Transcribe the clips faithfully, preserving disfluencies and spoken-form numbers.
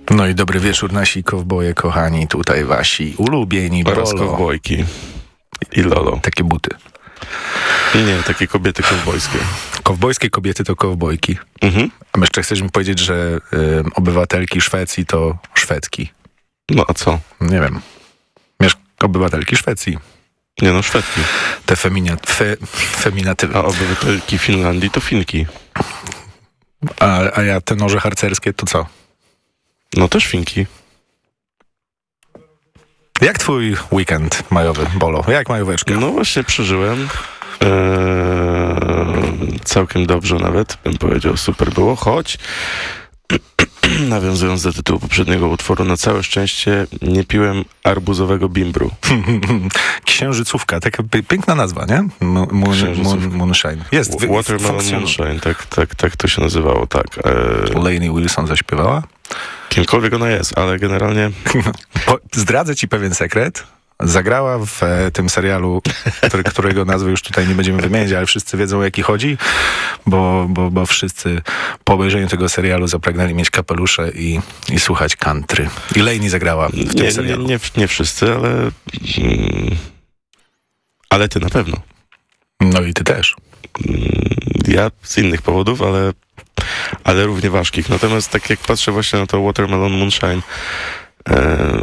No i dobry wieczór, nasi kowboje kochani, tutaj wasi ulubieni oraz Bolo. kowbojki i Lolo. Takie buty. Nie, takie kobiety kowbojskie. Kowbojskie kobiety to kowbojki. Mhm. A jeszcze chcesz mi powiedzieć, że y, obywatelki Szwecji to Szwedki. No a co? Nie wiem. Miesz obywatelki Szwecji. Nie no, Szwedki. Te femina, fe, feminatywy. A obywatelki Finlandii to Finki. A, a ja te noże harcerskie to co? No też Finki. Jak twój weekend majowy, Bolo? Jak majóweczka? No właśnie przeżyłem. Eee, całkiem dobrze nawet, bym powiedział, super było, choć nawiązując do tytułu poprzedniego utworu, na całe szczęście nie piłem arbuzowego bimbru. Księżycówka, taka pi- piękna nazwa, nie? Moon, moon, moonshine. Jest. Watermelon funkcjon- Moonshine, tak, tak, tak to się nazywało, tak. Eee, Lainey Wilson zaśpiewała. kimkolwiek ona jest, ale generalnie... Po, zdradzę ci pewien sekret. Zagrała w e, tym serialu, który, którego nazwy już tutaj nie będziemy wymieniać, ale wszyscy wiedzą, o jaki chodzi, bo, bo, bo wszyscy po obejrzeniu tego serialu zapragnęli mieć kapelusze i, i słuchać country. I Lainey zagrała w tym Nie, nie, serialu. nie, nie wszyscy, ale... Mm, ale ty na pewno. No i ty też. Ja z innych powodów, ale, ale równie ważkich. Natomiast tak jak patrzę właśnie na to Watermelon Moonshine, e,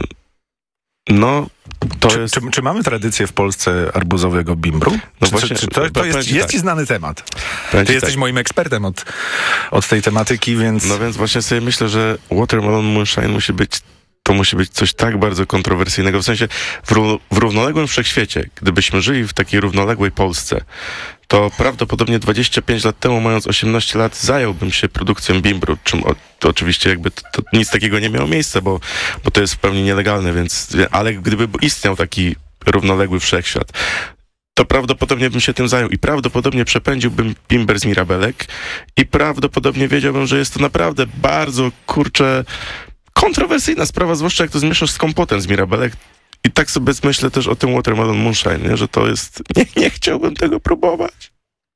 no to Czy, jest... czy, czy mamy tradycję w Polsce arbuzowego bimbru? No czy, właśnie, czy, czy to, to powiem jest, ci jest tak. ci znany temat? Powiem Ty ci jesteś tak. moim ekspertem od, od tej tematyki, więc... No więc właśnie sobie myślę, że Watermelon Moonshine musi być, to musi być coś tak bardzo kontrowersyjnego, w sensie w, ró- w równoległym wszechświecie, gdybyśmy żyli w takiej równoległej Polsce, to prawdopodobnie dwadzieścia pięć lat temu, mając osiemnaście lat, zająłbym się produkcją bimbru, czym o, to oczywiście jakby to, to nic takiego nie miało miejsca, bo, bo to jest w pełni nielegalne, więc, ale gdyby istniał taki równoległy wszechświat, to prawdopodobnie bym się tym zajął i prawdopodobnie przepędziłbym bimber z mirabelek i prawdopodobnie wiedziałbym, że jest to naprawdę bardzo, kurczę, kontrowersyjna sprawa, zwłaszcza jak to zmieszasz z kompotem z mirabelek. I tak sobie myślę też o tym Watermelon Moonshine, nie? Że to jest... Nie, nie chciałbym tego próbować.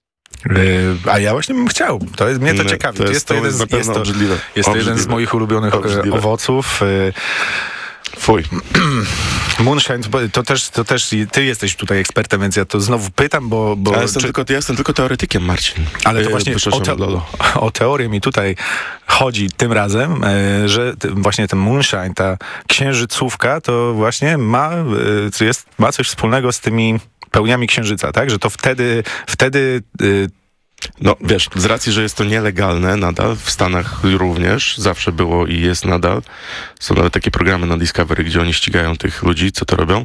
Yy, a ja właśnie bym chciał. To jest, mnie to Nie, ciekawi. to jest- jest to to jeden, jest z, na pewno jest to, obrzydliwe. jest to jeden z Obrzydliwe. moich ulubionych e, Obrzydliwe. owoców. Yy, Fuj. Moonshine, to, to, też, to też ty jesteś tutaj ekspertem, więc ja to znowu pytam, bo... bo Ja jestem, czy, tylko, ja jestem tylko teoretykiem, Marcin. ale to E, właśnie o, przepraszam, te, Lolo. o teorię mi tutaj chodzi tym razem, e, że ty, właśnie ten moonshine, ta księżycówka, to właśnie ma, e, jest, ma coś wspólnego z tymi pełniami księżyca, tak? Że to wtedy, wtedy e, No wiesz, z racji, że jest to nielegalne nadal, w Stanach również, zawsze było i jest nadal. Są nawet takie programy na Discovery, gdzie oni ścigają tych ludzi, co to robią.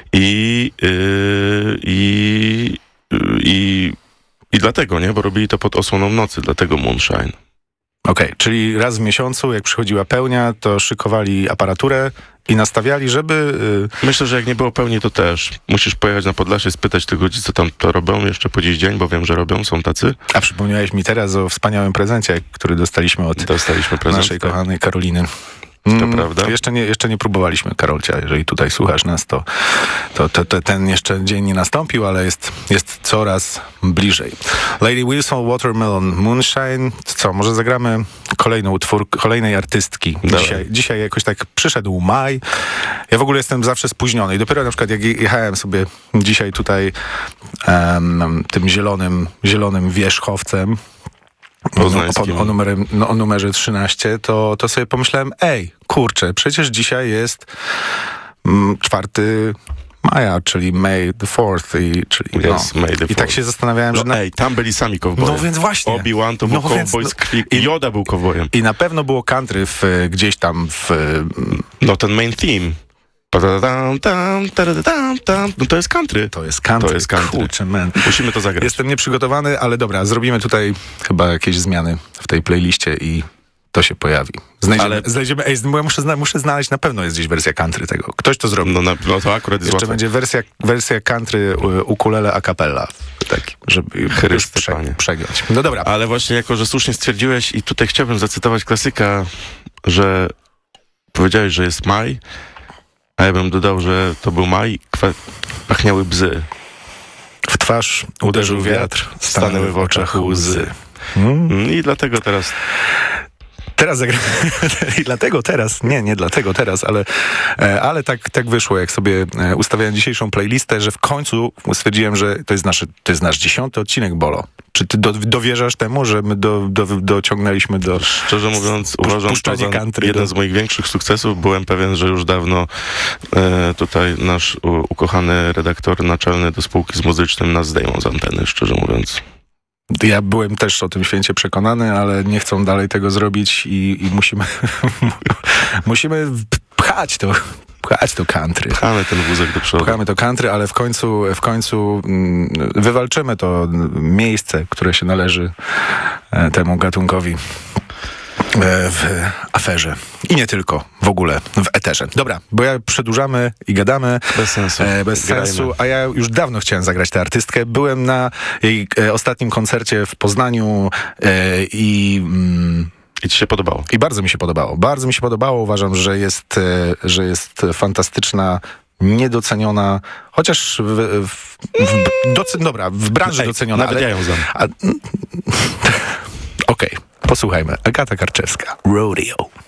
I yy, i, yy, i, i dlatego, nie? Bo robili to pod osłoną nocy, dlatego Moonshine. Okej, czyli raz w miesiącu, jak przychodziła pełnia, to szykowali aparaturę i nastawiali, żeby... y, Myślę, że jak nie było pełni, to też. Musisz pojechać na Podlasie, spytać tych ludzi, co tam to robią jeszcze po dziś dzień, bo wiem, że robią, są tacy. A przypomniałeś mi teraz o wspaniałym prezencie, który dostaliśmy od Dostaliśmy prezent. naszej tak. kochanej Karoliny. To prawda. Jeszcze nie, jeszcze nie próbowaliśmy, Karolcia. Jeżeli tutaj słuchasz nas, to, to, to, to ten jeszcze dzień nie nastąpił, ale jest, jest coraz bliżej. Lady Wilson, Watermelon Moonshine. Co, może zagramy kolejny utwór kolejnej artystki. Dzisiaj, dzisiaj jakoś tak przyszedł maj. Ja w ogóle jestem zawsze spóźniony. I dopiero na przykład jak jechałem sobie dzisiaj tutaj um, tym zielonym, zielonym wierzchowcem, O, o, o, numerem, no, o numerze trzynaście, to, to sobie pomyślałem, ej, kurczę, przecież dzisiaj jest mm, czwarty maja, czyli May the fourth, i, czyli, Yes, no. May the fourth. I tak się zastanawiałem, No że... Na... ej, tam byli sami kowboje. No więc właśnie. Obi-Wan to był No kowboj więc, z krwi. no, i- Yoda był kowbojem. I na pewno było country w, gdzieś tam w... No ten main theme. Pa-da-dam, tam, ta-da-dam, tam. No to jest country. To jest country. To jest country. Kurczę, man. Musimy to zagrać. Jestem nieprzygotowany, ale dobra, zrobimy tutaj chyba jakieś zmiany w tej playliście i to się pojawi. Znajdziemy, Ale- znajdziemy ej, bo ja muszę, zna, muszę znaleźć, na pewno jest gdzieś wersja country tego. Ktoś to zrobi. No, na, no to akurat jest Jeszcze łatwe. będzie wersja, wersja country u- ukulele a cappella. Tak, żeby już Chryste, prze, Panie. przegiąć. No dobra. Ale właśnie jako, że słusznie stwierdziłeś i tutaj chciałbym zacytować klasyka, że powiedziałeś, że jest maj, a ja bym dodał, że to był maj, kwa, pachniały bzy. W twarz uderzył wiatr, stanęły w oczach łzy. Hmm? I dlatego teraz Teraz zagramy. I dlatego teraz, nie, nie dlatego teraz, ale, e, ale tak, tak wyszło, jak sobie e, ustawiałem dzisiejszą playlistę, że w końcu stwierdziłem, że to jest, nasze, to jest nasz dziesiąty odcinek Bolo. Czy ty do, dowierzasz temu, że my do, do, dociągnęliśmy do... Szczerze mówiąc, uważam to puszczania za country jeden do- z moich większych sukcesów. Byłem pewien, że już dawno e, tutaj nasz u, ukochany redaktor naczelny do spółki z muzycznym nas zdejmą z anteny, szczerze mówiąc. Ja byłem też o tym święcie przekonany, ale nie chcą dalej tego zrobić i, i musimy musimy pchać to, pchać to country. Pchamy ten wózek do przodu. Pchamy to country, ale w końcu, w końcu mm, wywalczymy to miejsce, które się należy e, temu gatunkowi e, w aferze. I nie tylko, w ogóle w eterze. Dobra, bo ja przedłużamy i gadamy. Bez sensu. E, bez Grajmy. sensu, a ja już dawno chciałem zagrać tę artystkę. Byłem na jej e, ostatnim koncercie w Poznaniu e, i... Mm, I ci się podobało? I bardzo mi się podobało. Bardzo mi się podobało. Uważam, że jest, e, że jest fantastyczna, niedoceniona, chociaż w, w, w, doce, dobra, w branży Ej, doceniona. nawet ale, ja ją znam. a- Okej, posłuchajmy. Agata Karczewska. Rodeo.